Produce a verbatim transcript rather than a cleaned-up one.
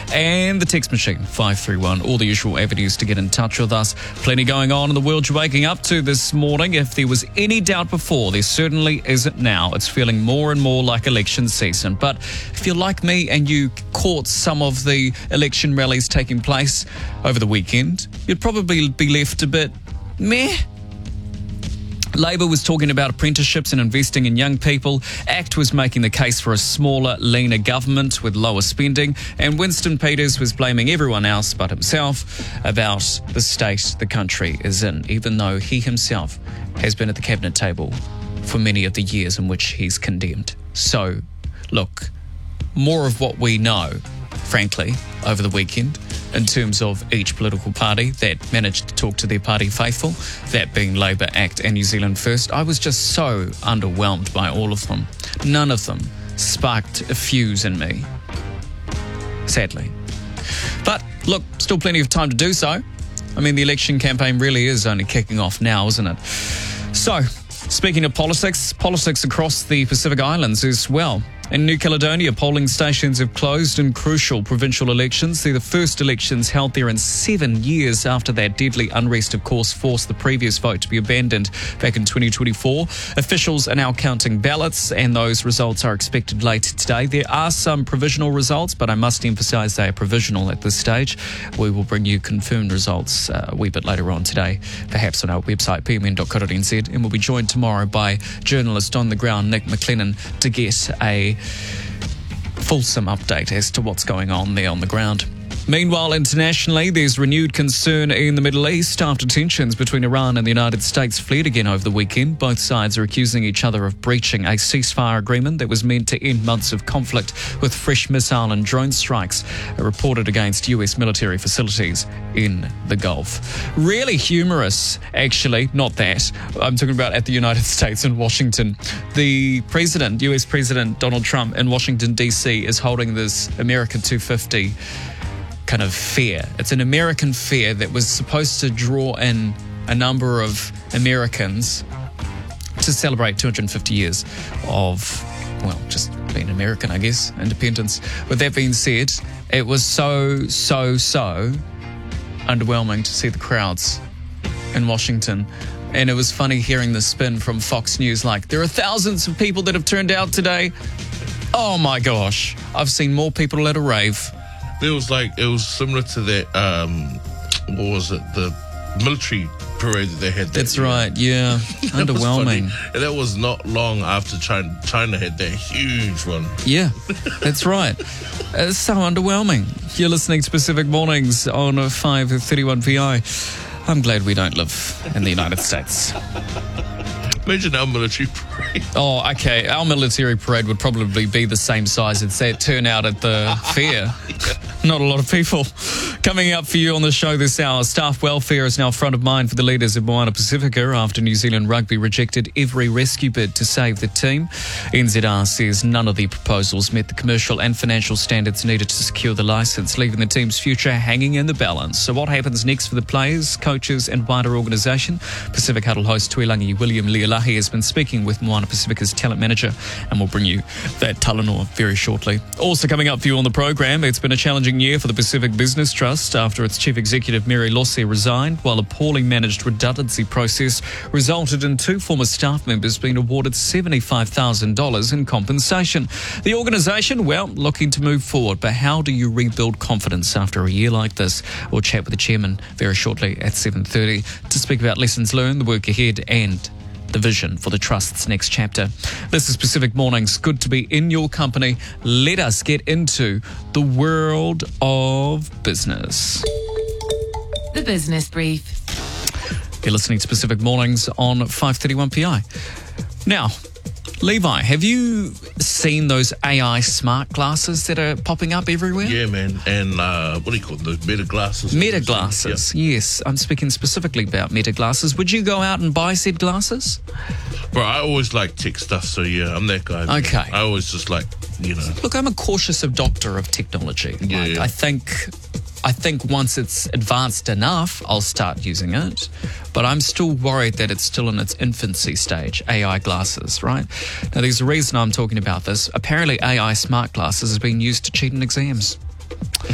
and the text machine, five three one. All the usual avenues to get in touch with us. Plenty going on in the world you're waking up to this morning. If there was any doubt before, there certainly isn't now. It's feeling more and more like election season. But if you're like me and you caught some of the election rallies taking place over the weekend, you'd probably be left a bit meh. Labor was talking about apprenticeships and investing in young people. ACT was making the case for a smaller, leaner government with lower spending. And Winston Peters was blaming everyone else but himself about the state the country is in, even though he himself has been at the cabinet table for many of the years in which he's condemned. So, look, more of what we know, frankly, over the weekend in terms of each political party that managed to talk to their party faithful, that being Labor, ACT and New Zealand First. I was just so underwhelmed by all of them. None of them sparked a fuse in me, sadly. But look, still plenty of time to do so. I mean, the election campaign really is only kicking off now, isn't it? So, speaking of politics, politics across the Pacific Islands as well. In New Caledonia, polling stations have closed in crucial provincial elections. They're the first elections held there in seven years after that deadly unrest, of course, forced the previous vote to be abandoned back in twenty twenty-four. Officials are now counting ballots, and those results are expected later today. There are some provisional results, but I must emphasise they are provisional at this stage. We will bring you confirmed results uh, a wee bit later on today, perhaps on our website, p m n dot co dot n z, and we'll be joined tomorrow by journalist on the ground, Nick McLennan, to get a fulsome update as to what's going on there on the ground. Meanwhile, internationally, there's renewed concern in the Middle East after tensions between Iran and the United States flared again over the weekend. Both sides are accusing each other of breaching a ceasefire agreement that was meant to end months of conflict with fresh missile and drone strikes reported against U S military facilities in the Gulf. Really humorous, actually, not that. I'm talking about at the United States in Washington. The president, U S President Donald Trump in Washington, D C is holding this America two fifty kind of fair. It's an American fair that was supposed to draw in a number of Americans to celebrate two hundred fifty years of, well, just being American, I guess, independence. With that being said, it was so, so, so underwhelming to see the crowds in Washington. And it was funny hearing the spin from Fox News, like, there are thousands of people that have turned out today. Oh my gosh, I've seen more people at a rave. It was like, it was similar to that, um, what was it, the military parade that they had. That That's year. right, yeah. Underwhelming. And that was not long after China, China had that huge one. Yeah, that's right. It's so underwhelming. You're listening to Pacific Mornings on five thirty-one P I. I'm glad we don't live in the United States. Imagine our military parade. Oh, okay. Our military parade would probably be the same size as that turnout at the fair. Not a lot of people. Coming up for you on the show this hour, staff welfare is now front of mind for the leaders of Moana Pacifica after New Zealand Rugby rejected every rescue bid to save the team. N Z R says none of the proposals met the commercial and financial standards needed to secure the licence, leaving the team's future hanging in the balance. So what happens next for the players, coaches and wider organisation? Pacific Huddle host Tuilangi William Leolahi has been speaking with Moana Pacifica's talent manager, and we'll bring you that talanoa very shortly. Also coming up for you on the program, it's been a challenging year for the Pacific Business Trust after its chief executive Mary Losse resigned, while a poorly managed redundancy process resulted in two former staff members being awarded seventy-five thousand dollars in compensation. The organisation, well, looking to move forward, but how do you rebuild confidence after a year like this? We'll chat with the chairman very shortly at seven thirty to speak about lessons learned, the work ahead and the vision for the Trust's next chapter. This is Pacific Mornings. Good to be in your company. Let us get into the world of business. The Business Brief. You're listening to Pacific Mornings on five thirty-one P I. Now, Levi, have you seen those A I smart glasses that are popping up everywhere? Yeah, man. And uh, what do you call them? The Meta glasses. Meta glasses, yeah. Yes. I'm speaking specifically about Meta glasses. Would you go out and buy said glasses? Bro, I always like tech stuff, so yeah, I'm that guy. Man. Okay. I always just like, you know. Look, I'm a cautious adopter of technology. Yeah, like, yeah. I think... I think once it's advanced enough, I'll start using it. But I'm still worried that it's still in its infancy stage, A I glasses, right? Now, there's a reason I'm talking about this. Apparently, A I smart glasses is being used to cheat in exams.